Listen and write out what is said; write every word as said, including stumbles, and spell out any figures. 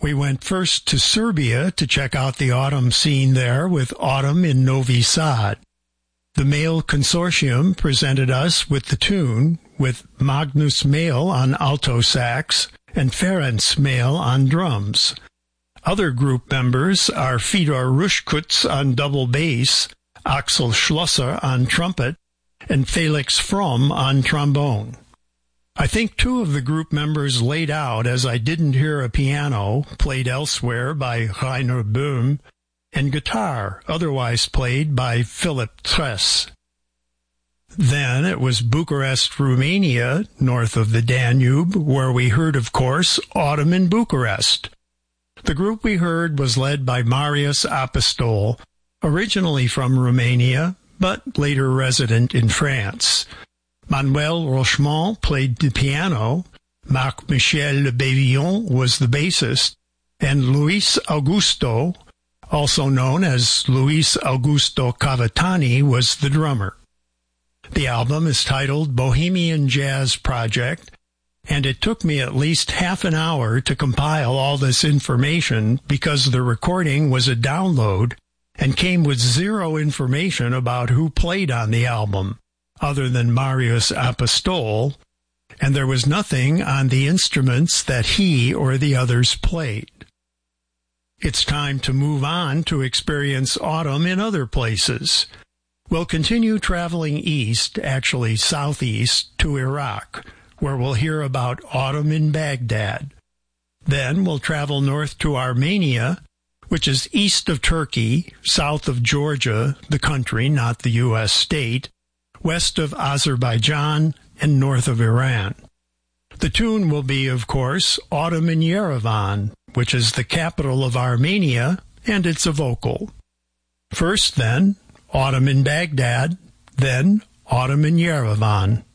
We went first to Serbia to check out the autumn scene there with Autumn in Novi Sad. The Male Consortium presented us with the tune with Magnus Male on alto sax and Ferenc Male on drums. Other group members are Fedor Rushkutz on double bass, Axel Schlosser on trumpet, and Felix Fromm on trombone. I think two of the group members laid out as I didn't hear a piano, played elsewhere by Rainer Böhm, and guitar, otherwise played by Philip Tress. Then it was Bucharest, Romania, north of the Danube, where we heard, of course, Autumn in Bucharest. The group we heard was led by Marius Apostol, originally from Romania, but later resident in France. Manuel Rochemont played the piano, Marc-Michel Bevillon was the bassist, and Luis Augusto, also known as Luis Augusto Cavatani, was the drummer. The album is titled Bohemian Jazz Project, and it took me at least half an hour to compile all this information because the recording was a download and came with zero information about who played on the album, other than Marius Apostol, and there was nothing on the instruments that he or the others played. It's time to move on to experience autumn in other places. We'll continue traveling east, actually southeast, to Iraq, where we'll hear about autumn in Baghdad. Then we'll travel north to Armenia, which is east of Turkey, south of Georgia, the country, not the U S state, west of Azerbaijan, and north of Iran. The tune will be, of course, Autumn in Yerevan, which is the capital of Armenia, and it's a vocal. First, then, Autumn in Baghdad, then Autumn in Yerevan.